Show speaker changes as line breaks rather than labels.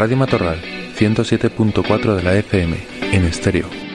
Radio Matorral, 107.4 de la FM, en estéreo.